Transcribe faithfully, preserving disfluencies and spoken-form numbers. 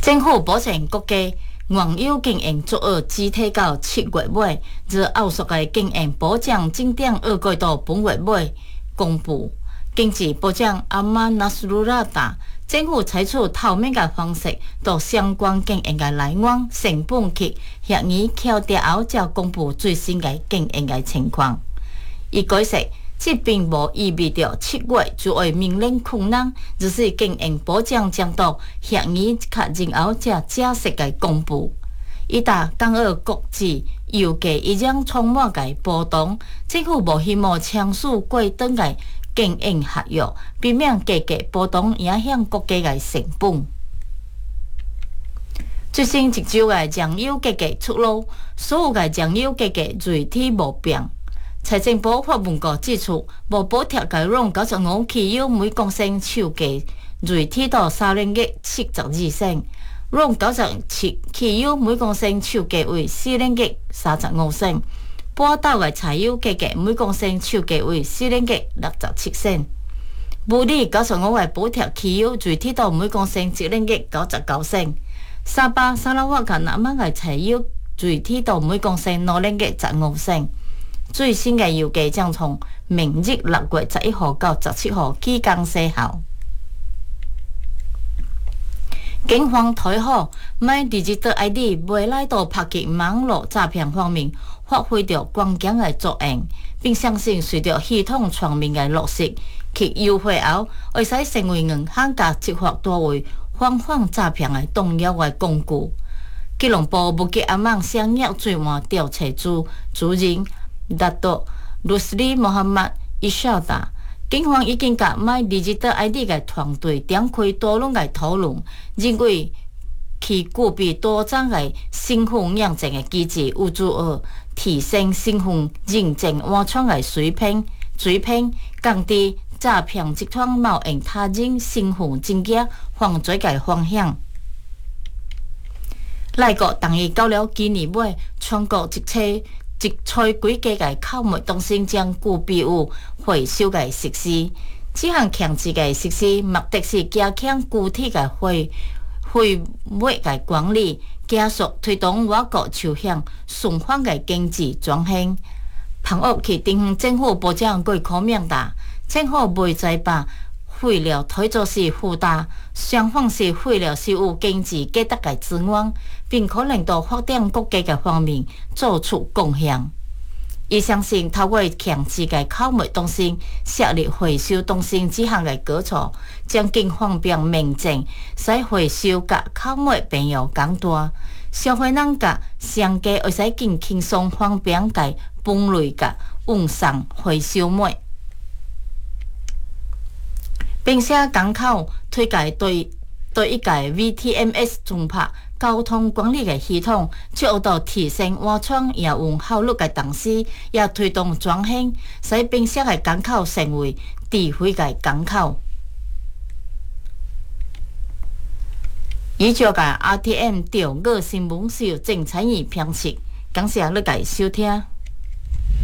政府保证国家原有经营作业只体到七月尾，则后续的经营保障正点二季度本月尾公布。经济部长阿马纳斯鲁拉达，政府采取透明的方式，到相关经营的来源、成本去协议敲定后，才公布最新的经营的情况。伊解释，这并无意味着七月就会明令困难，只是经营保障将到协议确认后，才正式的公布。伊答港澳国际油价依然充满个波动，政府无希望签署过长个经营合约，避免价格波动影响国家的成本。最新一周的酱油价格出炉，所有的酱油价格随体无变。财政部发文告指出，无补贴该用九十五汽油每公升售价随体到三零月七十二仙，用九十七汽油每公升售价为四零月三十五仙。半岛的柴油价格每公升售价为四零月六十七仙。雾里九十五的补贴汽油随体到每公升一零月九十九仙。沙巴、沙拉瓦甲南马的柴油随体到每公升六零月十五仙。最新的油价将从明日六月十一号到十七号期间生效。警方推好买 Digital I D 未来到拍击网络诈骗方面发挥着关键的作用，并相信随着系统全面的落实去优化后，会使成为银行甲执法单位防范诈骗的重要的工具。吉隆坡目击阿曼商业罪案调查组主任达多鲁斯里穆罕默伊沙达，警方已经甲买 Digital I D 的团队展开多轮的讨论，认为其具备多种的身份验证的机制，有助于提升身份认证安全的水平，水平降低诈骗集团冒用他人身份证件犯罪的风险。内国同意到了今年尾，全国一切一吹几家的购物中心将具备有回收的设施。这项强制的实施，目的是加强具体的回回物的管理，加速推动我国朝向顺反的经济转型。澎湖去地方政府部长过柯明达，政府未再把废料推作是负担，相反是废料是有经济价值的资源，并可能到发展国家的方面做出贡献。伊相信透过强制的购物中心设立回收中心这项的举措，将更方便民众，使回收甲购物朋友减大，消费人甲商家会使更轻松方便甲分类甲运送回收物。并且港口推介对对一个 V T M S 综合交通管理的系统，就到提升安全也有效率的同时，也推动转型，使并且的港口成为智慧的港口。以上个 R T M 中国新闻是由郑彩怡编辑，感谢你的收听。